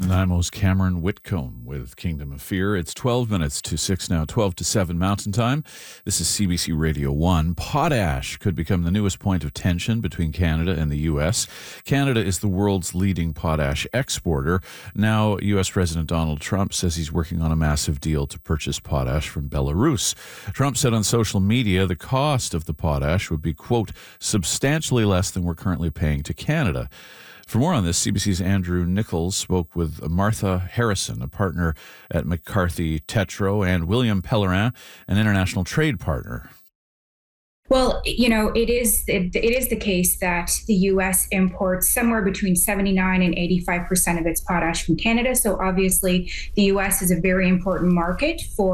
Nanaimo's Cameron Whitcomb with Kingdom of Fear. It's 12 minutes to 6 now, 12 to 7 Mountain Time. This is CBC Radio 1. Potash could become the newest point of tension between Canada and the U.S. Canada is the world's leading potash exporter. Now, U.S. President Donald Trump says he's working on a massive deal to purchase potash from Belarus. Trump said on social media the cost of the potash would be, quote, substantially less than we're currently paying to Canada. For more on this, CBC's Andrew Nichols spoke with Martha Harrison, a partner at McCarthy Tetro, and William Pellerin, an international trade partner. Well, it is the case that the U.S. imports somewhere between 79 and 85% of its potash from Canada. So obviously, the U.S. is a very important market for